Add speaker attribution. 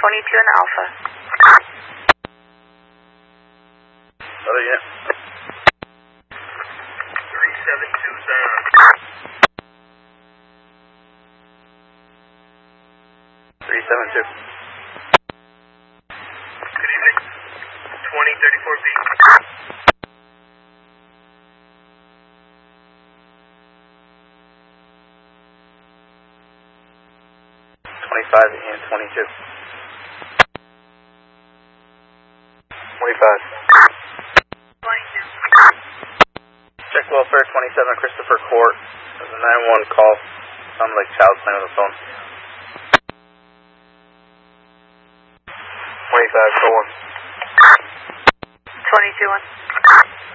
Speaker 1: 22 and Alpha.
Speaker 2: Other unit.
Speaker 3: 372 sound.
Speaker 2: 372.
Speaker 3: Good evening. 2034B.
Speaker 2: 25 and 22. 25.
Speaker 1: 22.
Speaker 2: Check welfare 27 Christopher Court. There's a 911 call. Sounded like child's playing on the phone. 25, go on.
Speaker 1: 22 1.